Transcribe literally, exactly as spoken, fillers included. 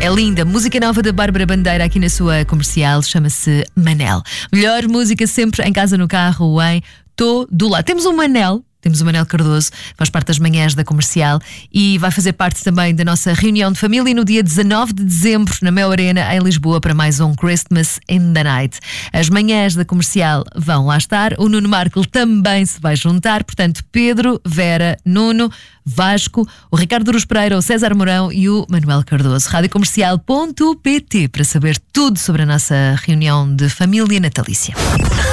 É linda. Música nova da Bárbara Bandeira aqui na sua comercial, chama-se Manel. Melhor música sempre em casa, no carro, em todo lado. Temos um Manel. Temos o Manel Cardoso, faz parte das manhãs da comercial e vai fazer parte também da nossa reunião de família no dia dezanove de dezembro, na Mel Arena, em Lisboa, para mais um Christmas in the Night. As manhãs da comercial vão lá estar, o Nuno Marco também se vai juntar, portanto, Pedro, Vera, Nuno, Vasco, o Ricardo Durus Pereira, o César Mourão e o Manuel Cardoso. rádio comercial ponto pt para saber tudo sobre a nossa reunião de família natalícia.